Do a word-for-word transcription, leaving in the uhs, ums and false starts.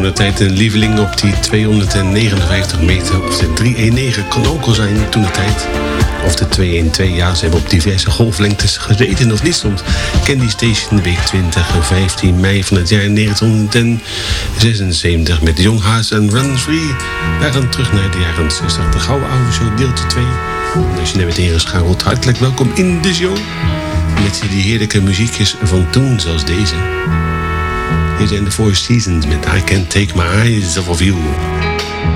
toen de tijd een lieveling op die tweehonderdnegenenvijftig meter. Of de driehonderdnegen kan ook al zijn toen de tijd. Of de tweehonderdtwaalf, ja, ze hebben op diverse golflengtes gereden of niet stond. Candy Station, week twintig, vijftien mei van het jaar negentien zesenzeventig. Met Young Hearts en Run Free. Wij gaan terug naar de jaren zestig. De Gouden Oude Show, deeltje twee. En als je net bent ingeschakeld, hartelijk welkom in de show. Met die heerlijke muziekjes van toen, zoals deze. Hier zijn de Four Seasons met I Can't Take My Eyes Off of You.